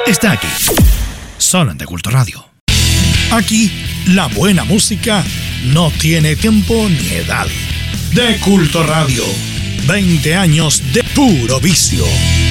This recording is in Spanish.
está aquí, solo en De Culto Radio. Aquí, la buena música no tiene tiempo ni edad. De Culto Radio, 20 años de puro vicio.